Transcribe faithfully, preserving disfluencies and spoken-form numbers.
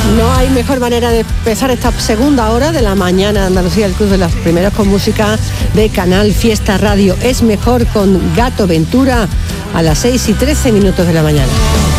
No hay mejor manera de empezar esta segunda hora de la mañana de Andalucía, el Club de los Primeros, con música de Canal Fiesta Radio. Es mejor con Gato Ventura a las seis y trece minutos de la mañana.